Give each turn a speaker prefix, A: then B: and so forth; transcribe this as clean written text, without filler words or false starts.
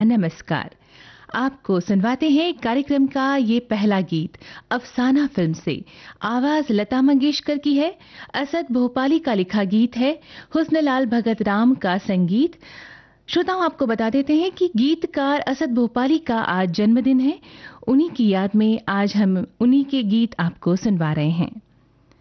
A: नमस्कार। आपको सुनवाते हैं कार्यक्रम का ये पहला गीत अफसाना फिल्म से। आवाज लता मंगेशकर की है, असद भोपाली का लिखा गीत है, हुस्नलाल भगत राम का संगीत। श्रोताओं, आपको बता देते हैं कि गीतकार असद भोपाली का आज जन्मदिन है। उन्हीं की याद में आज हम उन्हीं के गीत आपको सुनवा रहे हैं।